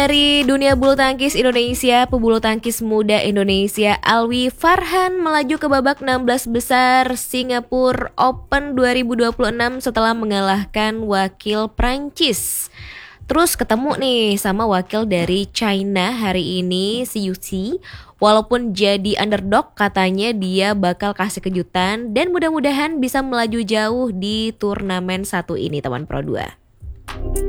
Dari dunia bulu tangkis Indonesia, pebulu tangkis muda Indonesia Alwi Farhan melaju ke babak 16 besar Singapore Open 2026 setelah mengalahkan wakil Prancis. Terus ketemu nih sama wakil dari China hari ini, si Yusi. Walaupun jadi underdog, katanya dia bakal kasih kejutan dan mudah-mudahan bisa melaju jauh di turnamen satu ini, teman Pro 2.